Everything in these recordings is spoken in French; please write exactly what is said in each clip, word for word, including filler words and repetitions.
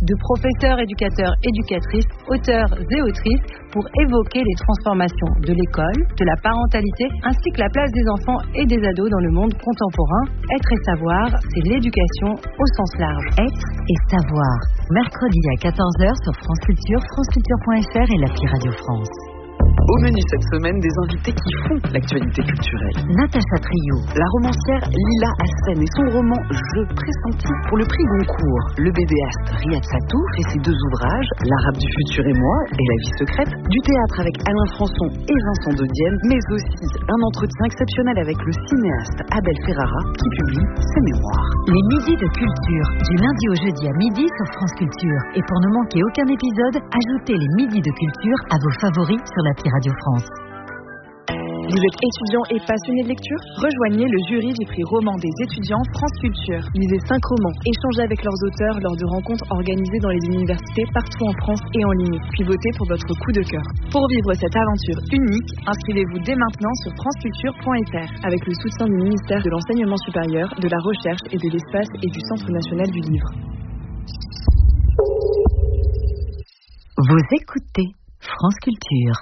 de professeurs, éducateurs, éducatrices, auteurs et autrices pour évoquer les transformations de l'école, de la parentalité, ainsi que la place des enfants et des ados dans le monde contemporain. Être et savoir, c'est l'éducation au sens large. Être et savoir. Mercredi à quatorze heures sur France Culture, franceculture point f r et l'appli Radio France. Au menu cette semaine, des invités qui font l'actualité culturelle. Natacha Trio, la romancière Lila Hassen et son roman Je pressentis pour le prix Goncourt. Le bédéaste Riyad Sattouf et ses deux ouvrages, L'Arabe du futur et moi et La vie secrète. Du théâtre avec Alain Françon et Vincent de Dienne, mais aussi un entretien exceptionnel avec le cinéaste Abel Ferrara qui publie ses mémoires. Les midis de culture, du lundi au jeudi à midi sur France Culture. Et pour ne manquer aucun épisode, ajoutez les midis de culture à vos favoris sur l'appli Radio France. Vous êtes étudiant et passionné de lecture ? Rejoignez le jury du prix roman des étudiants France Culture. Lisez cinq romans, échangez avec leurs auteurs lors de rencontres organisées dans les universités partout en France et en ligne, puis votez pour votre coup de cœur. Pour vivre cette aventure unique, inscrivez-vous dès maintenant sur franceculture point f r avec le soutien du ministère de l'Enseignement supérieur, de la Recherche et de l'Espace et du Centre national du livre. Vous écoutez France Culture.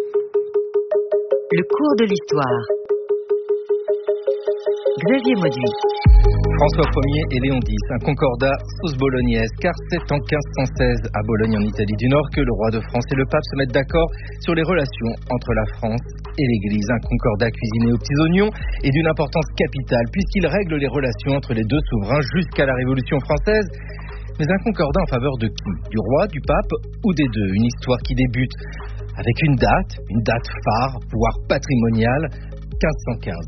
Le cours de l'histoire. Xavier Mauduit. François Ier et Léon X, un concordat sauce bolognaise, car c'est en quinze cent seize, à Bologne en Italie du Nord, que le roi de France et le pape se mettent d'accord sur les relations entre la France et l'Église. Un concordat cuisiné aux petits oignons et d'une importance capitale, puisqu'il règle les relations entre les deux souverains jusqu'à la Révolution française. Mais un concordat en faveur de qui ? Du roi, du pape ou des deux ? Une histoire qui débute avec une date, une date phare, voire patrimoniale, quinze cent quinze.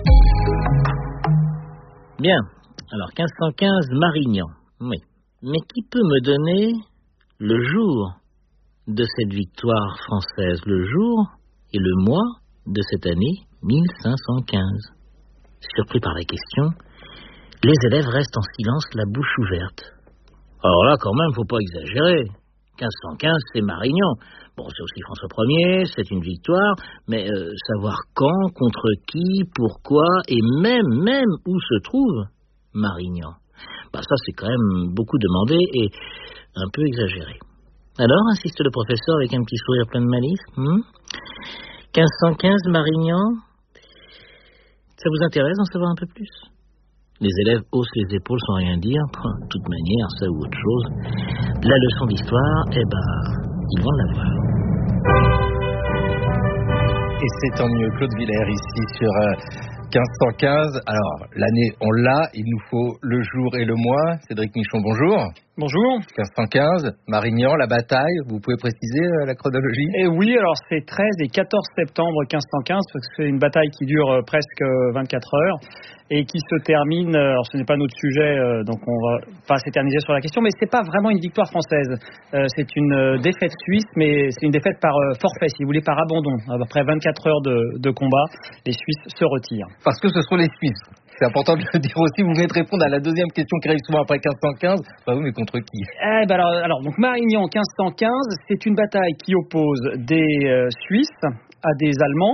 Bien, alors quinze cent quinze, Marignan, oui. Mais qui peut me donner le jour de cette victoire française, le jour et le mois de cette année mille cinq cent quinze ? Surpris par la question, les élèves restent en silence, la bouche ouverte. Alors là, quand même, faut pas exagérer. quinze cent quinze, c'est Marignan. Bon, c'est aussi François Ier, c'est une victoire, mais euh, savoir quand, contre qui, pourquoi, et même, même où se trouve Marignan. Bah ça, c'est quand même beaucoup demandé et un peu exagéré. Alors, insiste le professeur avec un petit sourire plein de malice. Hmm quinze cent quinze, Marignan, ça vous intéresse d'en savoir un peu plus ? Les élèves haussent les épaules sans rien dire. De toute manière, ça ou autre chose. La leçon d'histoire, eh ben, ils vont l'avoir. Et c'est tant mieux. Claude Villers ici sur euh, quinze cent quinze. Alors, l'année, on l'a. Il nous faut le jour et le mois. Cédric Michon, bonjour. Bonjour. quinze cent quinze, Marignan, la bataille. Vous pouvez préciser euh, la chronologie ? Eh oui, alors c'est treize et quatorze septembre quinze cent quinze, parce que c'est une bataille qui dure euh, presque vingt-quatre heures et qui se termine, euh, alors ce n'est pas notre sujet, euh, donc on va pas s'éterniser sur la question, mais c'est pas vraiment une victoire française. Euh, c'est une euh, défaite suisse, mais c'est une défaite par euh, forfait, si vous voulez, par abandon. Après vingt-quatre heures de, de combat, les Suisses se retirent. Parce que ce sont les Suisses. C'est important de le dire aussi. Vous venez de répondre à la deuxième question qui arrive souvent après quinze cent quinze. Bah oui, mais contre qui ? Eh ben alors, alors, donc Marignan quinze cent quinze, c'est une bataille qui oppose des euh, Suisses à des Allemands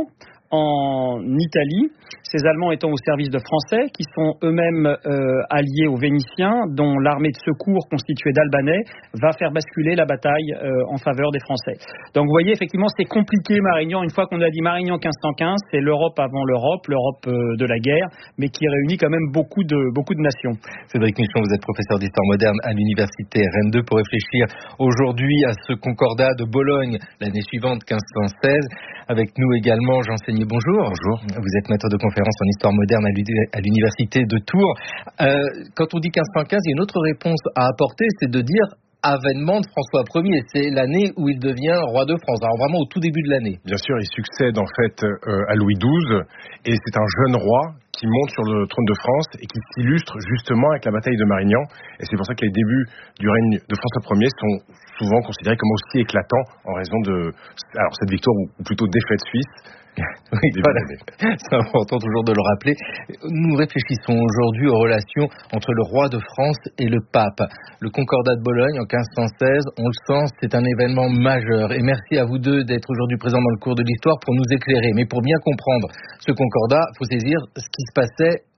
en Italie. Ces Allemands étant au service de Français, qui sont eux-mêmes euh, alliés aux Vénitiens, dont l'armée de secours constituée d'Albanais va faire basculer la bataille euh, en faveur des Français. Donc vous voyez, effectivement, c'est compliqué Marignan. Une fois qu'on a dit Marignan quinze cent quinze, c'est l'Europe avant l'Europe, l'Europe euh, de la guerre, mais qui réunit quand même beaucoup de, beaucoup de nations. Cédric Michon, vous êtes professeur d'histoire moderne à l'université Rennes deux pour réfléchir aujourd'hui à ce concordat de Bologne l'année suivante, quinze cent seize. Avec nous également, Jean Seigné, bonjour. Bonjour. Vous êtes maître de conférence en histoire moderne à l'université de Tours. Euh, quand on dit quinze cent quinze, il y a une autre réponse à apporter, c'est de dire avènement de François Ier. C'est l'année où il devient roi de France. Alors vraiment au tout début de l'année. Bien sûr, il succède en fait euh, à Louis douze et c'est un jeune roi qui monte sur le trône de France et qui s'illustre justement avec la bataille de Marignan. Et c'est pour ça que les débuts du règne de François Ier sont souvent considérés comme aussi éclatants en raison de alors cette victoire ou plutôt défaite suisse. Oui, voilà. C'est important toujours de le rappeler. Nous réfléchissons aujourd'hui aux relations entre le roi de France et le pape. Le Concordat de Bologne en quinze cent seize, on le sent, c'est un événement majeur. Et merci à vous deux d'être aujourd'hui présents dans le cours de l'histoire pour nous éclairer. Mais pour bien comprendre ce Concordat, il faut saisir ce qui se passait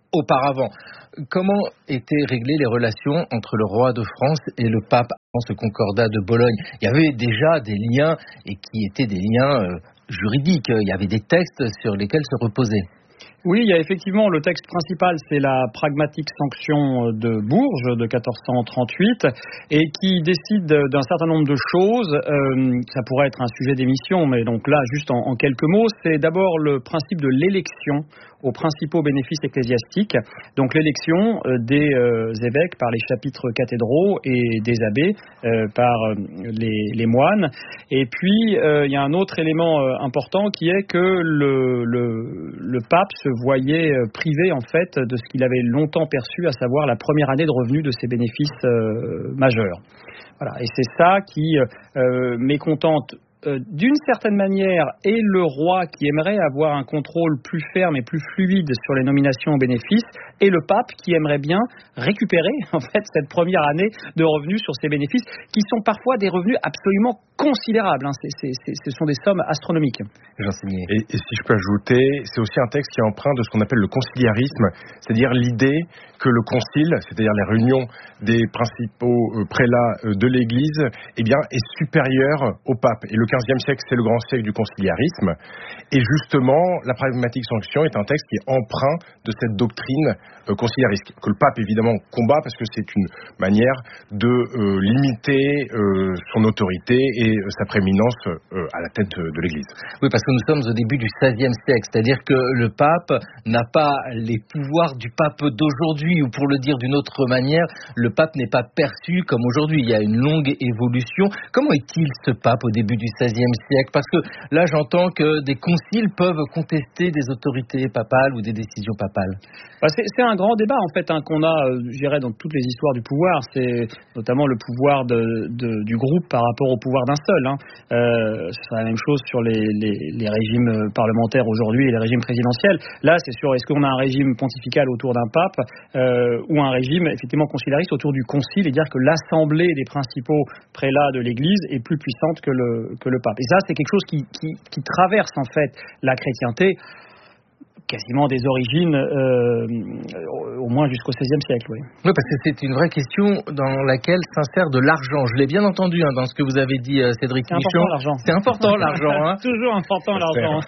auparavant. Comment étaient réglées les relations entre le roi de France et le pape avant ce concordat de Bologne? Il y avait déjà des liens, et qui étaient des liens euh, juridiques. Il y avait des textes sur lesquels se reposer. Oui, il y a effectivement le texte principal, c'est la pragmatique sanction de Bourges de quatorze cent trente-huit et qui décide d'un certain nombre de choses. Euh, ça pourrait être un sujet d'émission, mais donc là, juste en, en quelques mots, c'est d'abord le principe de l'élection aux principaux bénéfices ecclésiastiques. Donc l'élection euh, des euh, évêques par les chapitres cathédraux et des abbés euh, par euh, les, les moines. Et puis, euh, il y a un autre élément euh, important qui est que le, le, le pape se voyait privé en fait de ce qu'il avait longtemps perçu, à savoir la première année de revenus de ses bénéfices euh, majeurs. Voilà. Et c'est ça qui euh, mécontente Euh, d'une certaine manière, et le roi qui aimerait avoir un contrôle plus ferme et plus fluide sur les nominations aux bénéfices, et le pape qui aimerait bien récupérer en fait cette première année de revenus sur ces bénéfices, qui sont parfois des revenus absolument considérables. Hein. C'est, c'est, c'est, ce sont des sommes astronomiques. Et, et si je peux ajouter, c'est aussi un texte qui est empreint de ce qu'on appelle le conciliarisme, c'est-à-dire l'idée que le concile, c'est-à-dire les réunions des principaux euh, prélats euh, de l'Église, eh bien, est supérieur au pape. Et le quinzième siècle, c'est le grand siècle du conciliarisme. Et justement, la pragmatique sanction est un texte qui est empreint de cette doctrine euh, conciliariste, que le pape, évidemment, combat parce que c'est une manière de euh, limiter euh, son autorité et euh, sa prééminence euh, à la tête de l'Église. Oui, parce que nous sommes au début du seizième siècle, c'est-à-dire que le pape n'a pas les pouvoirs du pape d'aujourd'hui, ou pour le dire d'une autre manière, le pape n'est pas perçu comme aujourd'hui. Il y a une longue évolution. Comment est-il ce pape au début du seizième siècle? Parce que là, j'entends que des conciles peuvent contester des autorités papales ou des décisions papales. C'est, c'est un grand débat en fait hein, qu'on a, je dirais, dans toutes les histoires du pouvoir. C'est notamment le pouvoir de, de, du groupe par rapport au pouvoir d'un seul. Hein. Euh, c'est la même chose sur les, les, les régimes parlementaires aujourd'hui et les régimes présidentiels. Là, c'est sûr, est-ce qu'on a un régime pontifical autour d'un pape euh, ou un régime effectivement conciliariste autour du concile, et dire que l'assemblée des principaux prélats de l'Église est plus puissante que le, que le pape. Et ça, c'est quelque chose qui, qui, qui traverse en fait la chrétienté, quasiment des origines, euh, au moins jusqu'au seizième siècle. Oui. oui, parce que c'est une vraie question dans laquelle s'insère de l'argent. Je l'ai bien entendu hein, dans ce que vous avez dit, euh, Cédric c'est Michon. Important, l'argent. C'est important l'argent. Hein. Toujours important l'argent.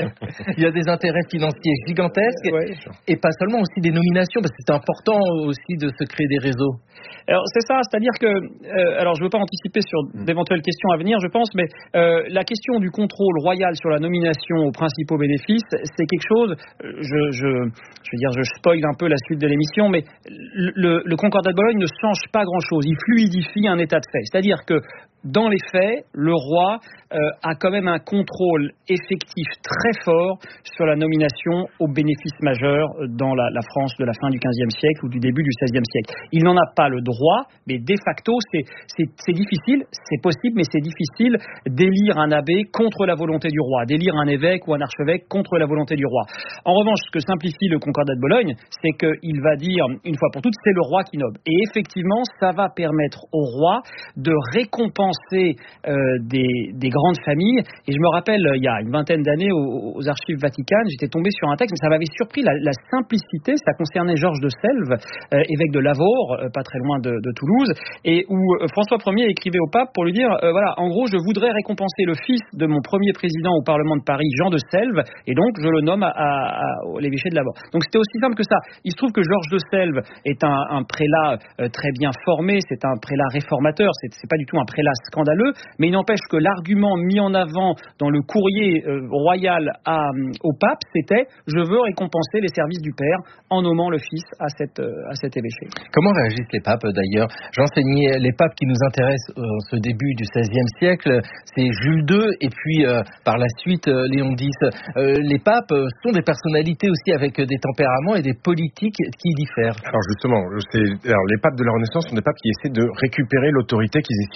Il y a des intérêts financiers gigantesques, oui. Et pas seulement aussi des nominations, parce que c'est important aussi de se créer des réseaux. Alors c'est ça, c'est-à-dire que, euh, alors je ne veux pas anticiper sur d'éventuelles questions à venir, je pense, mais euh, la question du contrôle royal sur la nomination aux principaux bénéfices, c'est quelque chose. Je, je, je veux dire, je spoil un peu la suite de l'émission, mais le, le Concordat de Bologne ne change pas grand-chose. Il fluidifie un état de fait. C'est-à-dire que dans les faits, le roi euh, a quand même un contrôle effectif très fort sur la nomination aux bénéfices majeurs dans la, la France de la fin du quinzième siècle ou du début du seizième siècle. Il n'en a pas le droit, mais de facto, c'est, c'est, c'est difficile, c'est possible, mais c'est difficile d'élire un abbé contre la volonté du roi, d'élire un évêque ou un archevêque contre la volonté du roi. En revanche, ce que simplifie le Concordat de Bologne, c'est qu'il va dire, une fois pour toutes, c'est le roi qui nomme. Et effectivement, ça va permettre au roi de récompenser Euh, des, des grandes familles. Et je me rappelle, il y a une vingtaine d'années, aux, aux archives vaticanes, j'étais tombé sur un texte, mais ça m'avait surpris, la, la simplicité. Ça concernait Georges de Selve, euh, évêque de Lavaur, euh, pas très loin de, de Toulouse, et où euh, François Ier écrivait au pape pour lui dire, euh, voilà, en gros, je voudrais récompenser le fils de mon premier président au Parlement de Paris, Jean de Selve, et donc je le nomme à, à, à l'évêché de Lavaur. Donc c'était aussi simple que ça. Il se trouve que Georges de Selve est un, un prélat euh, très bien formé, c'est un prélat réformateur, c'est, c'est pas du tout un prélat scandaleux, mais il n'empêche que l'argument mis en avant dans le courrier euh, royal à, au pape, c'était « je veux récompenser les services du père en nommant le fils à, cette, euh, à cet évêché ». Comment réagissent les papes d'ailleurs? J'enseignais les papes qui nous intéressent en euh, ce début du seizième siècle, c'est Jules deux et puis euh, par la suite euh, Léon dix. Euh, les papes sont des personnalités aussi avec des tempéraments et des politiques qui diffèrent. Alors justement, c'est, alors les papes de la Renaissance sont des papes qui essaient de récupérer l'autorité qu'ils estiment avoir perdue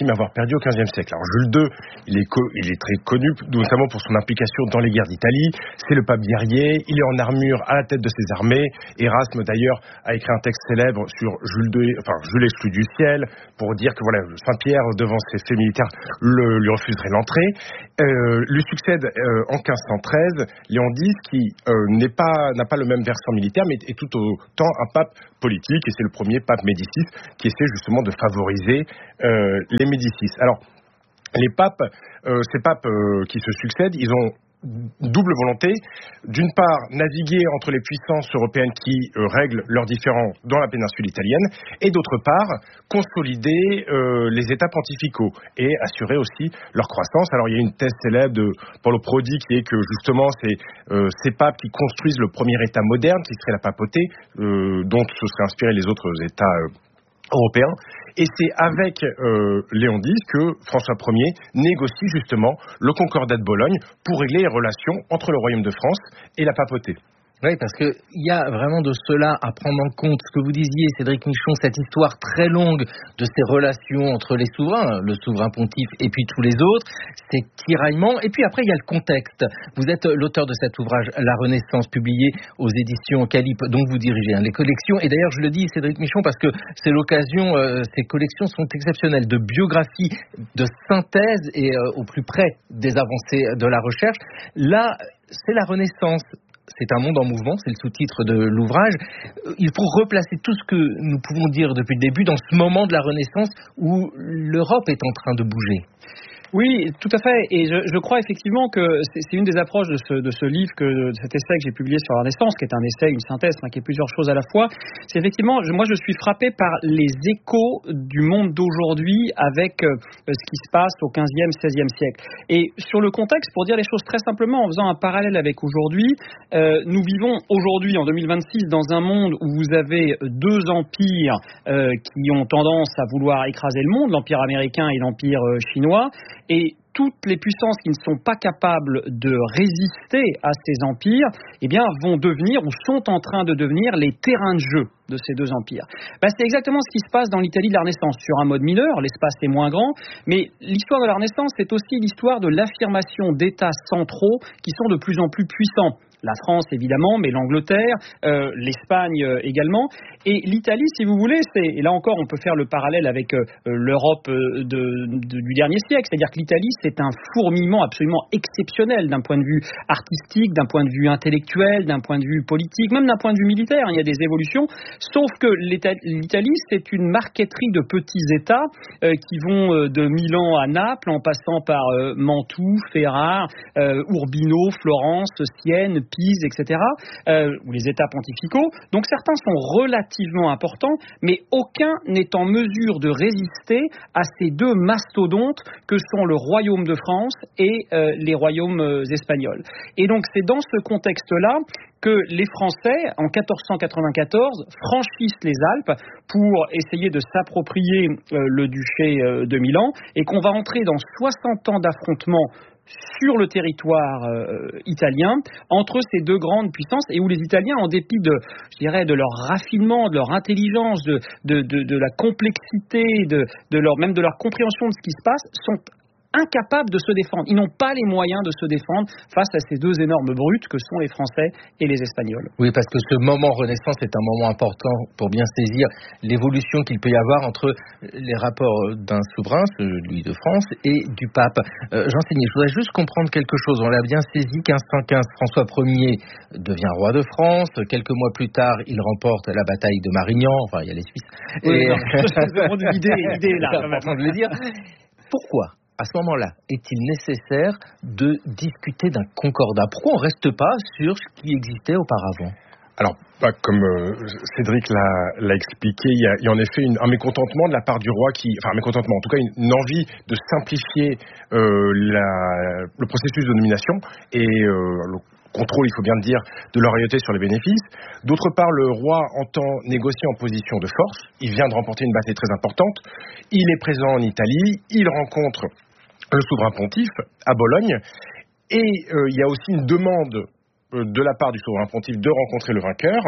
perdu au quinzième siècle. Alors Jules deux, il est, co- il est très connu, notamment pour son implication dans les guerres d'Italie. C'est le pape guerrier, il est en armure à la tête de ses armées. Erasme d'ailleurs a écrit un texte célèbre sur Jules deux, enfin Jules exclu du ciel, pour dire que voilà, Saint-Pierre devant ses faits militaires le, lui refuserait l'entrée. Euh, lui succède euh, en quinze cent treize Léon X qui euh, n'est pas, n'a pas le même versant militaire, mais est tout autant un pape politique, et c'est le premier pape Médicis qui essaie justement de favoriser euh, les Médicis. Alors, les papes, euh, ces papes euh, qui se succèdent, ils ont double volonté. D'une part, naviguer entre les puissances européennes qui euh, règlent leurs différends dans la péninsule italienne, et d'autre part, consolider euh, les États pontificaux et assurer aussi leur croissance. Alors, il y a une thèse célèbre de Paolo Prodi qui est que justement, c'est euh, ces papes qui construisent le premier État moderne, qui serait la papauté, euh, dont se seraient inspirés les autres États euh, européens. Et c'est avec euh, Léon X que François Ier négocie justement le Concordat de Bologne pour régler les relations entre le Royaume de France et la papauté. Oui, parce qu'il y a vraiment de cela à prendre en compte. Ce que vous disiez, Cédric Michon, cette histoire très longue de ces relations entre les souverains, le souverain pontife et puis tous les autres, ces tiraillements. Et puis après, il y a le contexte. Vous êtes l'auteur de cet ouvrage, La Renaissance, publié aux éditions Calipe, dont vous dirigez hein, les collections. Et d'ailleurs, je le dis, Cédric Michon, parce que c'est l'occasion, euh, ces collections sont exceptionnelles, de biographie, de synthèse et euh, au plus près des avancées de la recherche. Là, c'est la Renaissance. C'est un monde en mouvement, c'est le sous-titre de l'ouvrage. Il faut replacer tout ce que nous pouvons dire depuis le début dans ce moment de la Renaissance où l'Europe est en train de bouger. Oui, tout à fait. Et je, je crois effectivement que c'est, c'est une des approches de ce, de ce livre, que, de cet essai que j'ai publié sur la Renaissance, qui est un essai, une synthèse, hein, qui est plusieurs choses à la fois. C'est effectivement, je, moi je suis frappé par les échos du monde d'aujourd'hui avec euh, ce qui se passe au quinzième, seizième siècle. Et sur le contexte, pour dire les choses très simplement, en faisant un parallèle avec aujourd'hui, euh, nous vivons aujourd'hui, en deux mille vingt-six, dans un monde où vous avez deux empires euh, qui ont tendance à vouloir écraser le monde, l'empire américain et l'empire euh, chinois. Et toutes les puissances qui ne sont pas capables de résister à ces empires, eh bien, vont devenir ou sont en train de devenir les terrains de jeu de ces deux empires. Ben, c'est exactement ce qui se passe dans l'Italie de la Renaissance, sur un mode mineur, l'espace est moins grand, mais l'histoire de la Renaissance, c'est aussi l'histoire de l'affirmation d'États centraux qui sont de plus en plus puissants. La France, évidemment, mais l'Angleterre, euh, l'Espagne euh, également. Et l'Italie, si vous voulez, c'est, et là encore, on peut faire le parallèle avec euh, l'Europe euh, de, de, du dernier siècle. C'est-à-dire que l'Italie, c'est un fourmillement absolument exceptionnel d'un point de vue artistique, d'un point de vue intellectuel, d'un point de vue politique, même d'un point de vue militaire. Il y a des évolutions. Sauf que l'Italie, c'est une marqueterie de petits États euh, qui vont euh, de Milan à Naples, en passant par euh, Mantoue, Ferrare, euh, Urbino, Florence, Sienne, Pise, et cetera, euh, ou les États pontificaux. Donc certains sont relativement importants, mais aucun n'est en mesure de résister à ces deux mastodontes que sont le Royaume de France et euh, les royaumes euh, espagnols. Et donc c'est dans ce contexte-là que les Français, en quatorze cent quatre-vingt-quatorze, franchissent les Alpes pour essayer de s'approprier euh, le duché euh, de Milan, et qu'on va entrer dans soixante ans d'affrontements sur le territoire euh, italien entre ces deux grandes puissances, et où les Italiens, en dépit de, je dirais, de leur raffinement, de leur intelligence, de, de, de, de la complexité, de, de leur, même de leur compréhension de ce qui se passe, sont incapables de se défendre. Ils n'ont pas les moyens de se défendre face à ces deux énormes brutes que sont les Français et les Espagnols. Oui, parce que ce moment Renaissance est un moment important pour bien saisir l'évolution qu'il peut y avoir entre les rapports d'un souverain, celui de France, et du pape. Euh, Jean Seigné, je voudrais juste comprendre quelque chose. On l'a bien saisi, quinze cent quinze, François Ier devient roi de France. Quelques mois plus tard, il remporte la bataille de Marignan. Enfin, il y a les Suisses. Oui, et... non, l'idée, l'idée là. C'est important de le dire. Pourquoi, à ce moment-là, est-il nécessaire de discuter d'un concordat? Pourquoi on ne reste pas sur ce qui existait auparavant? Alors, bah, comme euh, Cédric l'a, l'a expliqué, il y, a, il y a en effet une, un mécontentement de la part du roi, qui, enfin un mécontentement, en tout cas une, une envie de simplifier euh, la, le processus de nomination et euh, le contrôle, il faut bien le dire, de la royauté sur les bénéfices. D'autre part, le roi entend négocier en position de force. Il vient de remporter une bataille très importante. Il est présent en Italie. Il rencontre le souverain pontife à Bologne. Et euh, il y a aussi une demande euh, de la part du souverain pontife de rencontrer le vainqueur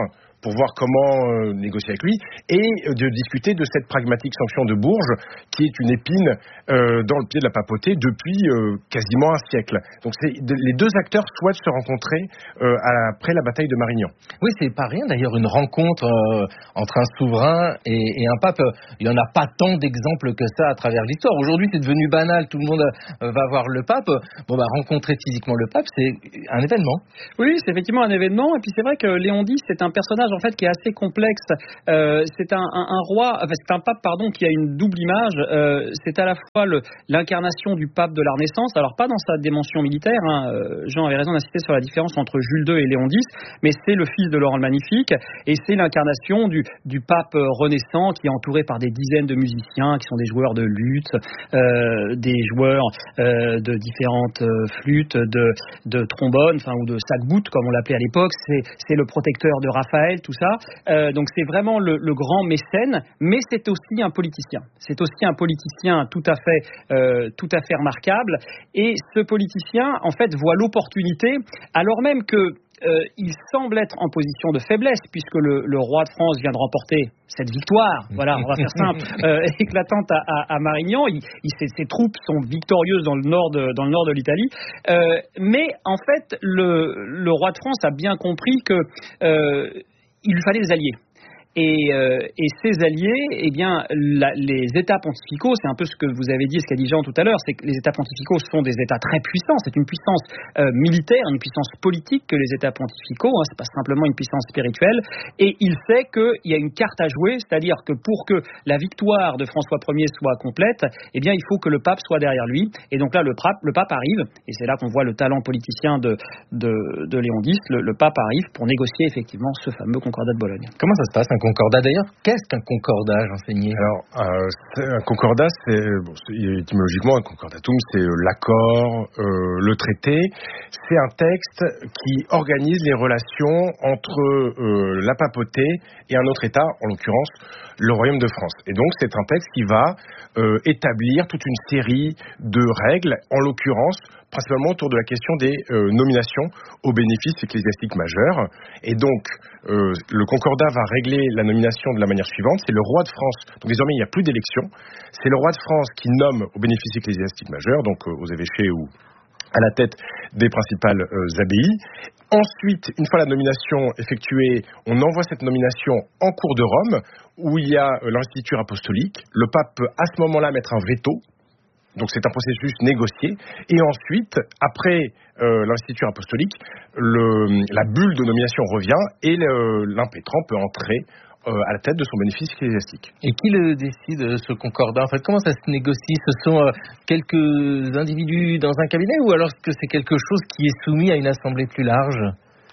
pour voir comment euh, négocier avec lui, et euh, de discuter de cette pragmatique sanction de Bourges, qui est une épine euh, dans le pied de la papauté depuis euh, quasiment un siècle. Donc c'est, de, les deux acteurs souhaitent se rencontrer euh, après la bataille de Marignan. Oui, c'est pas rien d'ailleurs, une rencontre euh, entre un souverain et, et un pape. Il n'y en a pas tant d'exemples que ça à travers l'histoire. Aujourd'hui, c'est devenu banal, tout le monde euh, va voir le pape. Bon, bah, rencontrer physiquement le pape, c'est un événement. Oui, c'est effectivement un événement. Et puis c'est vrai que Léon X, c'est un personnage en fait qui est assez complexe. Euh, c'est un, un, un roi, enfin, c'est un pape pardon qui a une double image. Euh, c'est à la fois le, l'incarnation du pape de la Renaissance. Alors pas dans sa dimension militaire. Hein. Jean avait raison d'insister sur la différence entre Jules deux et Léon X, mais c'est le fils de Laurent le Magnifique et c'est l'incarnation du, du pape renaissant qui est entouré par des dizaines de musiciens qui sont des joueurs de luth, euh, des joueurs euh, de différentes euh, flûtes, de, de trombones, enfin ou de sac-bout comme on l'appelait à l'époque. C'est, c'est le protecteur de Raphaël, tout ça. Euh, donc c'est vraiment le, le grand mécène, mais c'est aussi un politicien. C'est aussi un politicien tout à fait, euh, tout à fait remarquable. Et ce politicien, en fait, voit l'opportunité, alors même que Euh, il semble être en position de faiblesse puisque le, le roi de France vient de remporter cette victoire, voilà, on va faire simple, euh, éclatante à, à, à Marignan. Il, il, ses, ses troupes sont victorieuses dans le nord de, dans le nord de l'Italie, euh, mais en fait, le, le roi de France a bien compris que euh, il lui fallait des alliés. Et, euh, et ces alliés, eh bien, la, les États pontificaux, c'est un peu ce que vous avez dit, ce qu'a dit Jean tout à l'heure, c'est que les États pontificaux sont des États très puissants. C'est une puissance euh, militaire, une puissance politique que les États pontificaux. Hein, c'est pas simplement une puissance spirituelle. Et il sait qu'il y a une carte à jouer, c'est-à-dire que pour que la victoire de François Ier soit complète, eh bien, il faut que le pape soit derrière lui. Et donc là, le pape, le pape arrive, et c'est là qu'on voit le talent politicien de, de, de Léon X. Le, le pape arrive pour négocier effectivement ce fameux concordat de Bologne. Comment ça se passe un concordat d'ailleurs? Qu'est-ce qu'un concordat, j'enseignais? Alors, euh, c'est, un concordat, c'est, bon, c'est étymologiquement un concordatum, c'est euh, l'accord, euh, le traité. C'est un texte qui organise les relations entre euh, la papauté et un autre État, en l'occurrence le Royaume de France. Et donc, c'est un texte qui va euh, établir toute une série de règles, en l'occurrence principalement autour de la question des euh, nominations aux bénéfices ecclésiastiques majeurs. Et donc, euh, le concordat va régler la nomination de la manière suivante. C'est le roi de France. Donc désormais, il n'y a plus d'élection. C'est le roi de France qui nomme aux bénéfices ecclésiastiques majeurs, donc euh, aux évêchés ou à la tête des principales euh, abbayes. Ensuite, une fois la nomination effectuée, on envoie cette nomination en cour de Rome, où il y a euh, l'institut apostolique. Le pape peut à ce moment-là mettre un veto. Donc c'est un processus négocié. Et ensuite, après euh, l'institut apostolique, le, la bulle de nomination revient et le, l'impétrant peut entrer euh, à la tête de son bénéfice ecclésiastique. Et qui le décide, ce concordat? En fait, comment ça se négocie? Ce sont euh, quelques individus dans un cabinet, ou alors est-ce que c'est quelque chose qui est soumis à une assemblée plus large?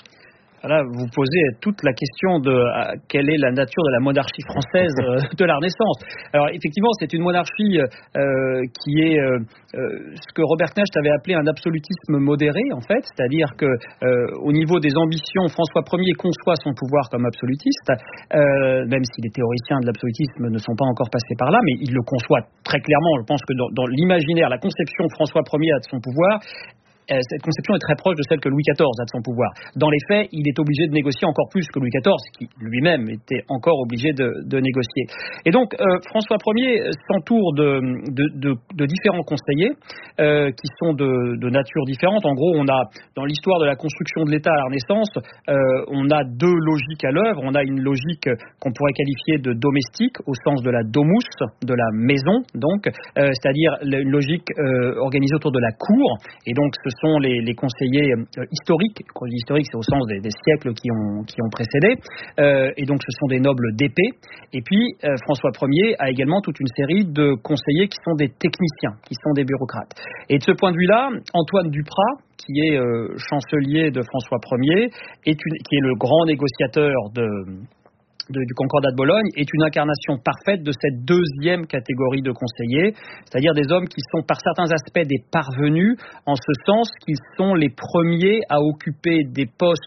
Là, vous posez toute la question de euh, quelle est la nature de la monarchie française euh, de la Renaissance. Alors, effectivement, c'est une monarchie euh, qui est euh, euh, ce que Robert Knecht avait appelé un absolutisme modéré, en fait, c'est-à-dire que euh, au niveau des ambitions, François Ier conçoit son pouvoir comme absolutiste, euh, même si les théoriciens de l'absolutisme ne sont pas encore passés par là, mais il le conçoit très clairement. Je pense que dans, dans l'imaginaire, la conception François Ier a de son pouvoir, cette conception est très proche de celle que Louis quatorze a de son pouvoir. Dans les faits, il est obligé de négocier encore plus que Louis quatorze, qui lui-même était encore obligé de, de négocier. Et donc, euh, François Ier s'entoure de, de, de, de différents conseillers euh, qui sont de, de nature différente. En gros, on a, dans l'histoire de la construction de l'État à la Renaissance, euh, on a deux logiques à l'œuvre. On a une logique qu'on pourrait qualifier de domestique, au sens de la domus, de la maison, donc, euh, c'est-à-dire une logique euh, organisée autour de la cour. Et donc, ce sont les, les conseillers euh, historiques. Quand je dis historique, c'est au sens des, des siècles qui ont, qui ont précédé. Euh, et donc, ce sont des nobles d'épée. Et puis, euh, François Ier a également toute une série de conseillers qui sont des techniciens, qui sont des bureaucrates. Et de ce point de vue-là, Antoine Duprat, qui est euh, chancelier de François Ier, est une, qui est le grand négociateur de... De, du Concordat de Bologne, est une incarnation parfaite de cette deuxième catégorie de conseillers, c'est-à-dire des hommes qui sont par certains aspects des parvenus, en ce sens qu'ils sont les premiers à occuper des postes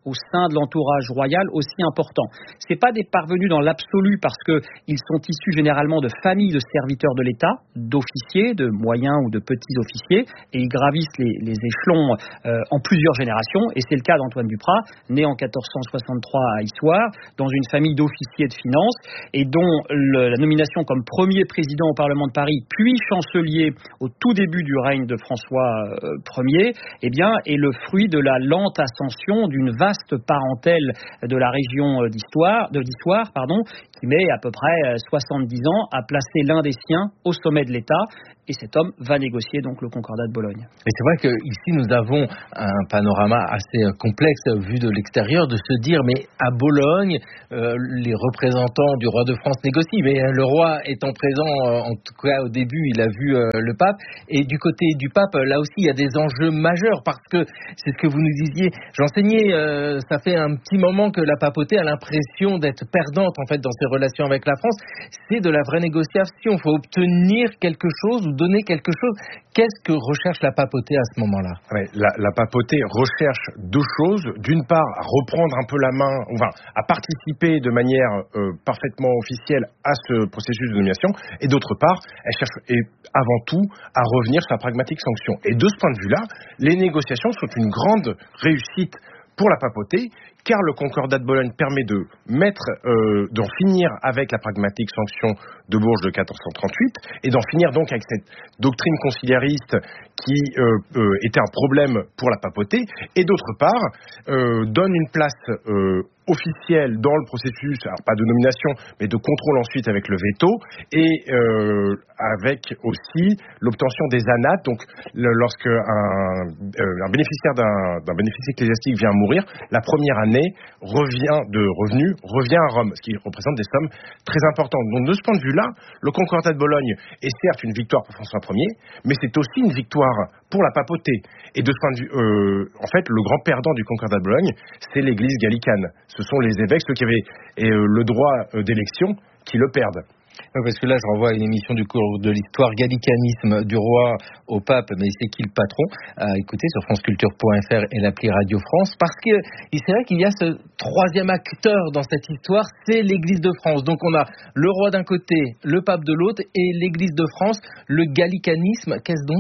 au sein de l'entourage royal aussi importants. C'est pas des parvenus dans l'absolu parce que ils sont issus généralement de familles de serviteurs de l'État, d'officiers, de moyens ou de petits officiers, et ils gravissent les, les échelons euh, en plusieurs générations. Et c'est le cas d'Antoine Duprat, né en quatorze cent soixante-trois à Issoire, dans une famille d'officiers de finances, et dont le, la nomination comme premier président au Parlement de Paris, puis chancelier au tout début du règne de François euh, Ier, eh bien, est le fruit de la lente ascension d'une vaste parentèle de la région d'Histoire, de d'Issoire, pardon, qui met à peu près soixante-dix ans à placer l'un des siens au sommet de l'État. Et cet homme va négocier donc le Concordat de Bologne. Et c'est vrai qu'ici nous avons un panorama assez complexe vu de l'extérieur, de se dire mais à Bologne, euh, les représentants du roi de France négocient, mais le roi étant présent, euh, en tout cas au début, il a vu euh, le pape. Et du côté du pape, là aussi, il y a des enjeux majeurs parce que c'est ce que vous nous disiez. J'enseignais, euh, ça fait un petit moment que la papauté a l'impression d'être perdante en fait dans ses relations avec la France. C'est de la vraie négociation. Il faut obtenir quelque chose ou donner quelque chose. Qu'est-ce que recherche la papauté à ce moment-là ? Ouais, la, la papauté recherche deux choses. D'une part, à reprendre un peu la main, enfin, à participer de manière euh, parfaitement officielle à ce processus de nomination. Et d'autre part, elle cherche et avant tout à revenir sur la pragmatique sanction. Et de ce point de vue-là, les négociations sont une grande réussite pour la papauté, car le Concordat de Bologne permet de mettre, euh, d'en finir avec la pragmatique sanction de Bourges de quatorze cent trente-huit et d'en finir donc avec cette doctrine conciliariste qui euh, euh, était un problème pour la papauté, et d'autre part euh, donne une place euh, officielle dans le processus, alors pas de nomination, mais de contrôle ensuite avec le veto, et euh, avec aussi l'obtention des anates. Donc le, lorsque un, euh, un bénéficiaire d'un, d'un bénéfice ecclésiastique vient mourir, la première année revient de revenus revient à Rome, ce qui représente des sommes très importantes. Donc de ce point de vue-là, le Concordat de Bologne est certes une victoire pour François Ier, mais c'est aussi une victoire pour la papauté. Et de ce point de vue, euh, en fait, le grand perdant du Concordat de Bologne, c'est l'Église gallicane. Ce sont les évêques, ceux qui avaient euh, le droit euh, d'élection, qui le perdent. Oui, parce que là, je renvoie à une émission du cours de l'histoire, Gallicanisme du roi au pape, mais c'est qui le patron ? À écouter sur franceculture point f r et l'appli Radio France, parce que c'est vrai qu'il y a ce troisième acteur dans cette histoire, c'est l'Église de France. Donc on a le roi d'un côté, le pape de l'autre, et l'Église de France, le gallicanisme. Qu'est-ce donc ?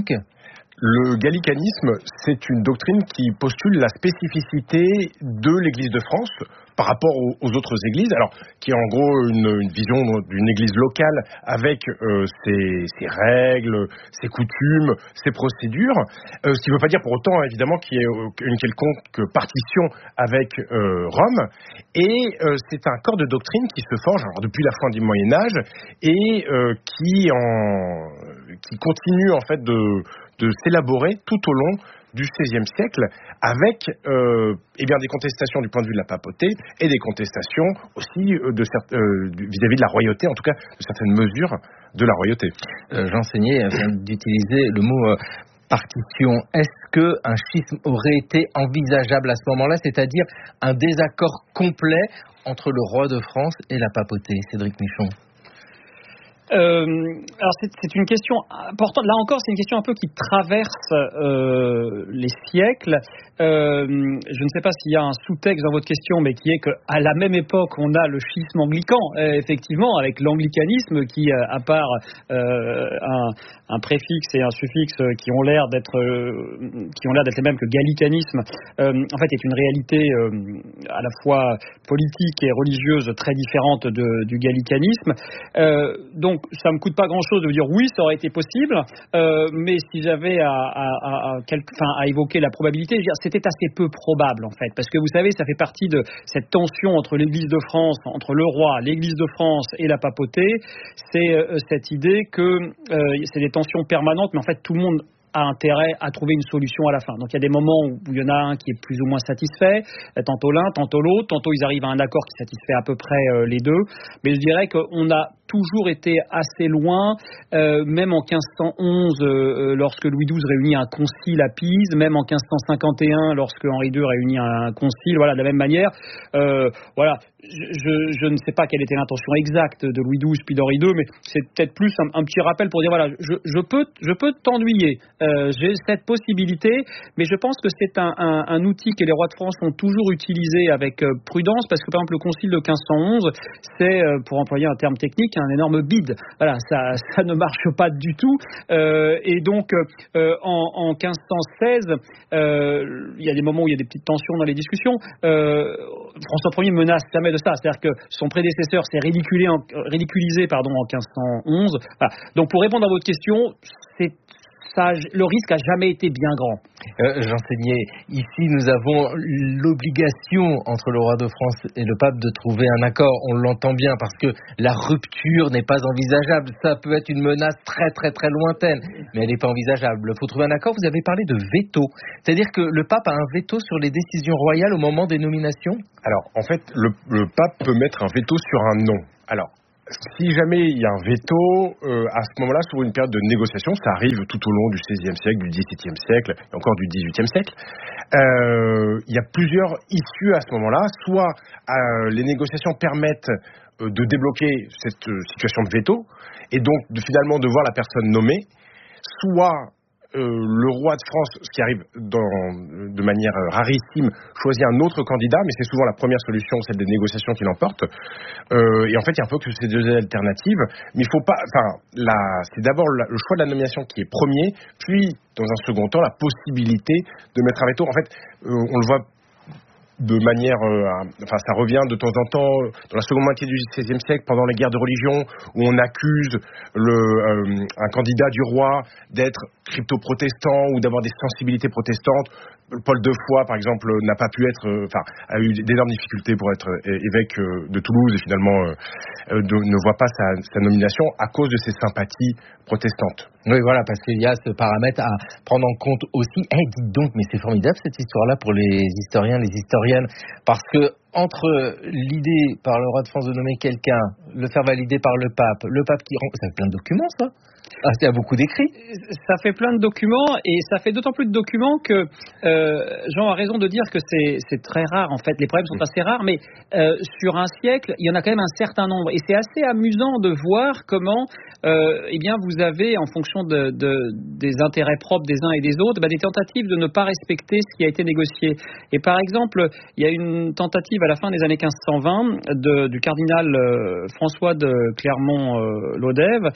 Le gallicanisme, c'est une doctrine qui postule la spécificité de l'Église de France par rapport aux, aux autres églises, alors qui est en gros une, une vision d'une église locale avec euh, ses, ses règles, ses coutumes, ses procédures, euh, ce qui ne veut pas dire pour autant évidemment qu'il y ait une quelconque partition avec euh, Rome, et euh, c'est un corps de doctrine qui se forge alors, depuis la fin du Moyen-Âge et euh, qui, en, qui continue en fait de de s'élaborer tout au long du seizième siècle, avec euh, eh bien, des contestations du point de vue de la papauté et des contestations aussi euh, de certes, euh, vis-à-vis de la royauté, en tout cas de certaines mesures de la royauté. Euh, J'enseignais, euh, vient d'utiliser le mot euh, partition. Est-ce qu'un schisme aurait été envisageable à ce moment-là, c'est-à-dire un désaccord complet entre le roi de France et la papauté ? Cédric Michon. Euh, alors c'est, c'est une question importante. Là encore, c'est une question un peu qui traverse euh, les siècles. Euh, je ne sais pas s'il y a un sous-texte dans votre question, mais qui est qu'à la même époque, on a le schisme anglican, euh, effectivement, avec l'anglicanisme qui, euh, à part euh, un, un préfixe et un suffixe qui ont l'air d'être, euh, qui ont l'air d'être les mêmes que gallicanisme, euh, en fait, est une réalité euh, à la fois politique et religieuse très différente de, du gallicanisme. Euh, donc Donc, ça me coûte pas grand-chose de vous dire oui, ça aurait été possible, euh, mais si j'avais à, à, à, à, quelque, enfin, à évoquer la probabilité, je veux dire, c'était assez peu probable en fait, parce que vous savez, ça fait partie de cette tension entre l'Église de France, entre le roi, l'Église de France et la papauté. C'est euh, cette idée que euh, c'est des tensions permanentes, mais en fait tout le monde a intérêt à trouver une solution à la fin. Donc il y a des moments où il y en a un qui est plus ou moins satisfait, tantôt l'un, tantôt l'autre, tantôt ils arrivent à un accord qui satisfait à peu près euh, les deux, mais je dirais qu'on a toujours été assez loin, euh, même en quinze cent onze, euh, lorsque Louis douze réunit un concile à Pise, même en quinze cent cinquante et un, lorsque Henri deux réunit un concile, voilà, de la même manière. Euh, voilà, je, je ne sais pas quelle était l'intention exacte de Louis douze puis d'Henri deux, mais c'est peut-être plus un, un petit rappel pour dire, voilà, je, je peux, je peux t'ennuyer, euh, j'ai cette possibilité, mais je pense que c'est un, un, un outil que les rois de France ont toujours utilisé avec euh, prudence, parce que par exemple le concile de quinze cent onze, c'est, euh, pour employer un terme technique, un énorme bide. Voilà, ça, ça ne marche pas du tout. Euh, et donc, euh, en, en quinze cent seize, euh, il y a des moments où il y a des petites tensions dans les discussions. Euh, François Ier menace jamais de ça. C'est-à-dire que son prédécesseur s'est ridiculé en, ridiculisé pardon, en quinze cent onze. Voilà. Donc, pour répondre à votre question, c'est Ça, le risque a jamais été bien grand. Euh, J'enseignais. Ici, nous avons l'obligation entre le roi de France et le pape de trouver un accord. On l'entend bien parce que la rupture n'est pas envisageable. Ça peut être une menace très très très lointaine, mais elle n'est pas envisageable. Il faut trouver un accord. Vous avez parlé de veto. C'est-à-dire que le pape a un veto sur les décisions royales au moment des nominations ? Alors, en fait, le, le pape peut mettre un veto sur un nom. Alors, si jamais il y a un veto, euh, à ce moment-là, sur une période de négociation, ça arrive tout au long du seizième siècle, du dix-septième siècle et encore du dix-huitième siècle, euh, il y a plusieurs issues à ce moment-là. Soit euh, les négociations permettent euh, de débloquer cette euh, situation de veto et donc de, finalement de voir la personne nommée, soit Euh, le roi de France, ce qui arrive dans, de manière rarissime, choisit un autre candidat, mais c'est souvent la première solution, celle des négociations qui l'emporte. Euh, et en fait, il y a un peu que ces deux alternatives, mais il faut pas. Enfin, la, c'est d'abord la, le choix de la nomination qui est premier, puis dans un second temps, la possibilité de mettre un veto. En fait, euh, on le voit de manière, euh, enfin ça revient de temps en temps dans la seconde moitié du seizième siècle, pendant les guerres de religion, où on accuse le, euh, un candidat du roi d'être crypto-protestant ou d'avoir des sensibilités protestantes. Paul de Foix, par exemple, n'a pas pu être, enfin, euh, a eu d'énormes difficultés pour être euh, évêque euh, de Toulouse et finalement euh, de, ne voit pas sa, sa nomination à cause de ses sympathies protestantes. Oui, voilà, parce qu'il y a ce paramètre à prendre en compte aussi. Eh, dites donc, mais c'est formidable cette histoire-là pour les historiens, les historiennes, parce que entre l'idée par le roi de France de nommer quelqu'un, le faire valider par le pape, le pape qui rend, ça fait plein de documents, ça. Ah, il y a beaucoup d'écrits. Ça fait plein de documents et ça fait d'autant plus de documents que euh, Jean a raison de dire que c'est, c'est très rare en fait. Les problèmes sont assez rares, mais euh, sur un siècle, il y en a quand même un certain nombre et c'est assez amusant de voir comment, euh, eh bien, vous avez en fonction de, de, des intérêts propres des uns et des autres, bah, des tentatives de ne pas respecter ce qui a été négocié. Et par exemple, il y a une tentative à la fin des années quinze cent vingt de, du cardinal euh, François de Clermont-Lodève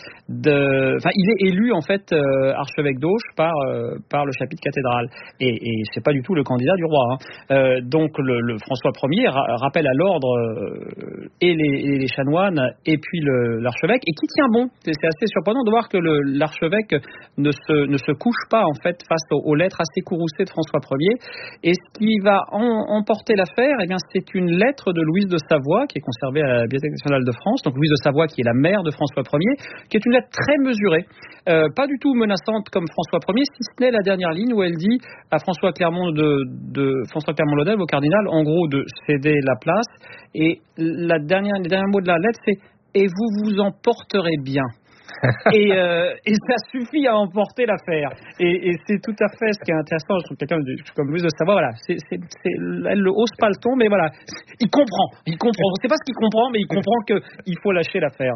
de Enfin, il est élu en fait euh, archevêque d'Auch par euh, par le chapitre cathédral et, et c'est pas du tout le candidat du roi. Hein. Euh, donc le, le François Ier ra- rappelle à l'ordre euh, et, les, et les chanoines et puis le, l'archevêque et qui tient bon. C'est, c'est assez surprenant de voir que le, l'archevêque ne se ne se couche pas en fait face aux, aux lettres assez courroucées de François Ier. Et ce qui va en, emporter l'affaire, eh bien c'est une lettre de Louise de Savoie qui est conservée à la Bibliothèque nationale de France. Donc Louise de Savoie qui est la mère de François Ier, qui est une lettre très mesurée. Euh, pas du tout menaçante comme François Ier, si ce n'est la dernière ligne où elle dit à François Clermont de, de François Clermont-Lodève, au cardinal, en gros de céder la place. Et la dernière, les derniers mots de la lettre, c'est et vous vous en porterez bien. et, euh, et ça suffit à emporter l'affaire. Et, et c'est tout à fait ce qui est intéressant. Je trouve quelqu'un de, comme Louise de Savoie, voilà, c'est, c'est, c'est, elle ne hausse pas le ton, mais voilà, il comprend. Il comprend. On ne sait pas ce qu'il comprend, mais il comprend qu'il faut lâcher l'affaire.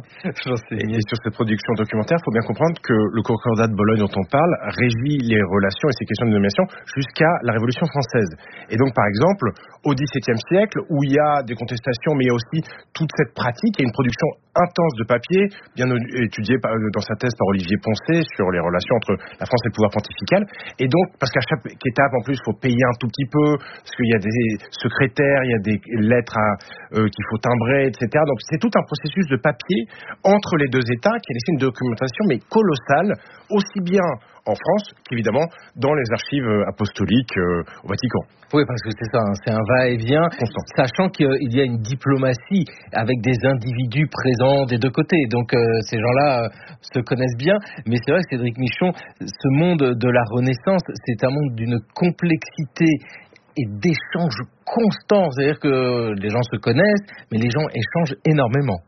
Et sur cette production documentaire, il faut bien comprendre que le Concordat de Bologne dont on parle régit les relations et ces questions de nomination jusqu'à la Révolution française. Et donc, par exemple, au dix-septième siècle, où il y a des contestations, mais il y a aussi toute cette pratique, il y a une production intense de papier, bien étudiée dans sa thèse par Olivier Poncet sur les relations entre la France et le pouvoir pontifical. Et donc, parce qu'à chaque étape, en plus, il faut payer un tout petit peu, parce qu'il y a des secrétaires, il y a des lettres à, euh, qu'il faut timbrer, et cetera. Donc, c'est tout un processus de papier entre les deux États qui a laissé une documentation, mais colossale, aussi bien en France qu'évidemment dans les archives apostoliques euh, au Vatican. Oui, parce que c'est ça, hein, c'est un va-et-vient, constant. Sachant qu'il y a une diplomatie avec des individus présents des deux côtés. Donc euh, ces gens-là euh, se connaissent bien. Mais c'est vrai que Cédric Michon, ce monde de la Renaissance, c'est un monde d'une complexité et d'échanges constants. C'est-à-dire que les gens se connaissent, mais les gens échangent énormément.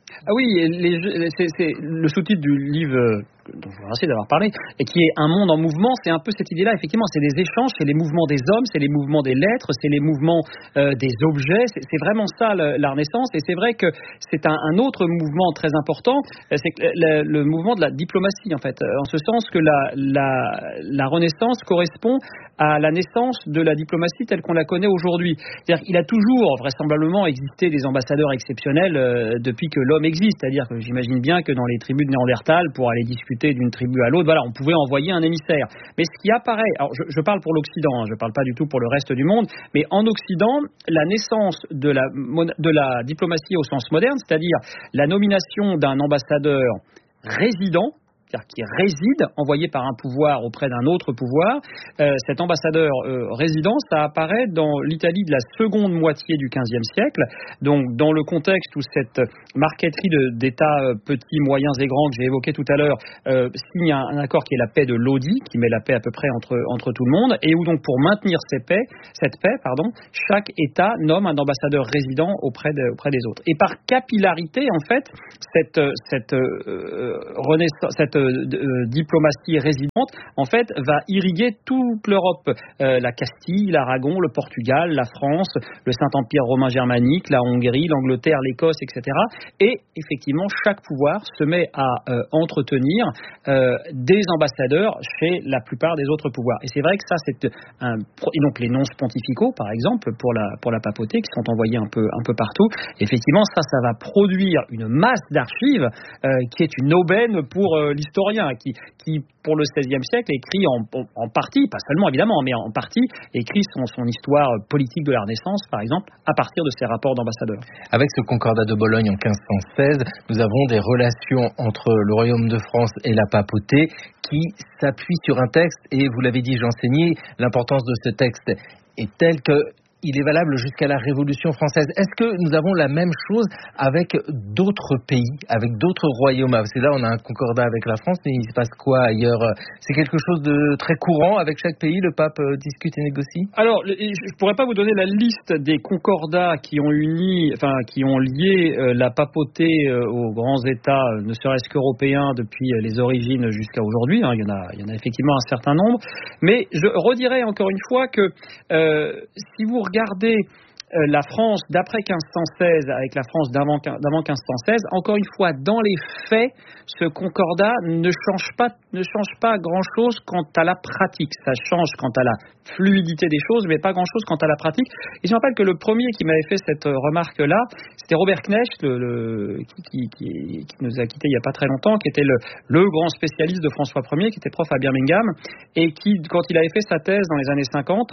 Ah oui, les, c'est, c'est le sous-titre du livre dont je vous remercie d'avoir parlé, et qui est Un monde en mouvement. C'est un peu cette idée-là, effectivement, c'est des échanges, c'est les mouvements des hommes, c'est les mouvements des lettres, c'est les mouvements euh, des objets, c'est, c'est vraiment ça le, la Renaissance, et c'est vrai que c'est un, un autre mouvement très important, c'est que le, le mouvement de la diplomatie, en fait, en ce sens que la, la, la Renaissance correspond à la naissance de la diplomatie telle qu'on la connaît aujourd'hui. C'est-à-dire qu'il a toujours vraisemblablement existé des ambassadeurs exceptionnels euh, depuis que l'homme existe, c'est-à-dire que j'imagine bien que dans les tribus de Néandertal, pour aller discuter d'une tribu à l'autre, voilà, on pouvait envoyer un émissaire. Mais ce qui apparaît, alors je, je parle pour l'Occident, hein, je ne parle pas du tout pour le reste du monde, mais en Occident, la naissance de la, de la diplomatie au sens moderne, c'est-à-dire la nomination d'un ambassadeur résident, c'est-à-dire qui réside, envoyé par un pouvoir auprès d'un autre pouvoir. Euh, cet ambassadeur euh, résident, ça apparaît dans l'Italie de la seconde moitié du quinzième siècle, donc dans le contexte où cette marqueterie de, d'États euh, petits, moyens et grands que j'ai évoqué tout à l'heure euh, signe un, un accord qui est la paix de Lodi, qui met la paix à peu près entre, entre tout le monde, et où donc pour maintenir ces paix, cette paix, pardon, chaque État nomme un ambassadeur résident auprès, de, auprès des autres. Et par capillarité, en fait, cette, cette, euh, renaissance, cette De, de diplomatie résidente, en fait, va irriguer toute l'Europe, euh, la Castille, l'Aragon, le Portugal, la France, le Saint-Empire romain germanique, la Hongrie, l'Angleterre, l'Écosse, et cetera. Et effectivement, chaque pouvoir se met à euh, entretenir euh, des ambassadeurs chez la plupart des autres pouvoirs. Et c'est vrai que ça, c'est un, et donc les nonces pontificaux, par exemple, pour la pour la papauté, qui sont envoyés un peu un peu partout. Effectivement, ça, ça va produire une masse d'archives euh, qui est une aubaine pour euh, historien qui, qui, pour le seizième siècle, écrit en, en, en partie, pas seulement évidemment, mais en partie, écrit son, son histoire politique de la Renaissance, par exemple, à partir de ses rapports d'ambassadeurs. Avec ce concordat de Bologne en quinze cent seize, nous avons des relations entre le Royaume de France et la papauté qui s'appuient sur un texte, et vous l'avez dit, Jean Seigné, l'importance de ce texte est telle que il est valable jusqu'à la Révolution française. Est-ce que nous avons la même chose avec d'autres pays, avec d'autres royaumes? Parce que là, on a un concordat avec la France, mais il se passe quoi ailleurs? C'est quelque chose de très courant avec chaque pays, le pape discute et négocie? Alors, je ne pourrais pas vous donner la liste des concordats qui ont uni, enfin, qui ont lié euh, la papauté euh, aux grands États, euh, ne serait-ce qu'européens, depuis euh, les origines jusqu'à aujourd'hui. Hein. Il y en a, il y en a effectivement un certain nombre. Mais je redirais encore une fois que euh, si vous regardez euh, la France d'après quinze cent seize avec la France d'avant, d'avant quinze cent seize, encore une fois, dans les faits, ce concordat ne change pas, ne change pas grand-chose quant à la pratique. Ça change quant à la fluidité des choses, mais pas grand-chose quant à la pratique. Et je me rappelle que le premier qui m'avait fait cette remarque-là, c'était Robert Knecht, le, le, qui, qui, qui, qui nous a quittés il n'y a pas très longtemps, qui était le, le grand spécialiste de François Ier, qui était prof à Birmingham, et qui, quand il avait fait sa thèse dans les années cinquante,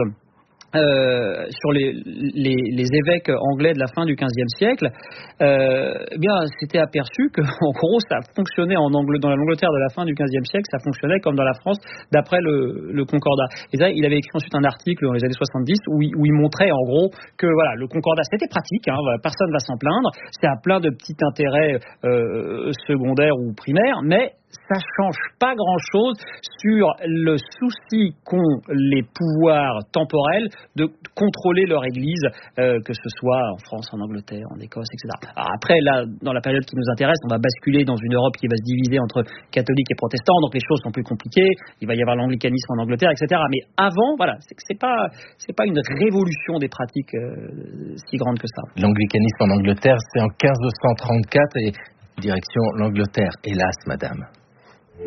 Euh, sur les, les, les évêques anglais de la fin du quinzième siècle, euh, eh bien, s'était aperçu que, en gros, ça fonctionnait en Angle, dans l'Angleterre de la fin du quinzième siècle, ça fonctionnait comme dans la France d'après le, le Concordat. Et ça, il avait écrit ensuite un article dans les années soixante-dix où il, où il montrait en gros que voilà, le Concordat c'était pratique, hein, personne ne va s'en plaindre, c'est à plein de petits intérêts euh, secondaires ou primaires, mais ça change pas grand-chose sur le souci qu'ont les pouvoirs temporels de contrôler leur Église, euh, que ce soit en France, en Angleterre, en Écosse, et cetera. Alors après, là, dans la période qui nous intéresse, on va basculer dans une Europe qui va se diviser entre catholiques et protestants, donc les choses sont plus compliquées. Il va y avoir l'anglicanisme en Angleterre, et cetera. Mais avant, voilà, c'est, c'est pas, c'est pas une révolution des pratiques euh, si grande que ça. L'anglicanisme en Angleterre, c'est en quinze cent trente-quatre et direction l'Angleterre, hélas, madame.